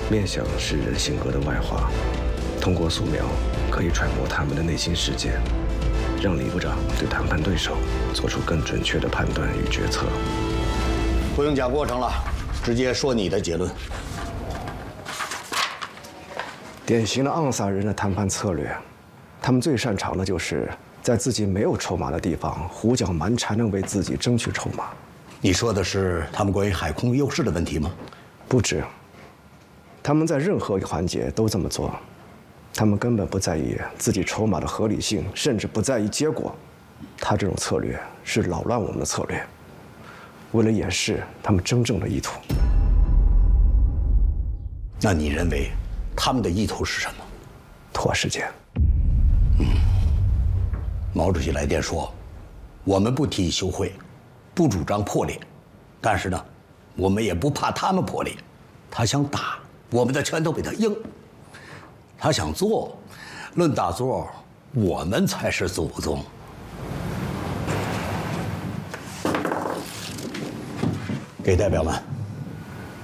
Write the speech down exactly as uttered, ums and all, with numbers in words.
面相是人性格的外化，通过素描可以揣摩他们的内心世界，让李部长对谈判对手做出更准确的判断与决策。 不用讲过程了，直接说你的结论。 典型的盎萨人的谈判策略，他们最擅长的就是在自己没有筹码的地方胡搅蛮缠地为自己争取筹码。 你说的是他们关于海空优势的问题吗？ 不止，他们在任何一个环节都这么做。他们根本不在意自己筹码的合理性，甚至不在意结果。他这种策略是扰乱我们的策略，为了掩饰他们真正的意图。 那你认为他们的意图是什么？ 拖时间。 嗯，毛主席来电说，我们不提议休会，不主张破裂，但是呢，我们也不怕他们破裂。他想打，我们的拳头比他硬；他想做，论打坐，我们才是祖宗。给代表们